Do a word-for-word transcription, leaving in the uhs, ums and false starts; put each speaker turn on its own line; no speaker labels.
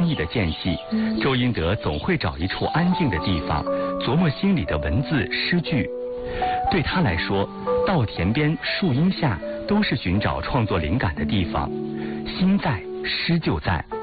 意的间隙，周英德总会找一处安静的地方，琢磨心里的文字诗句。对他来说，稻田边、树荫下都是寻找创作灵感的地方，心在，诗就在。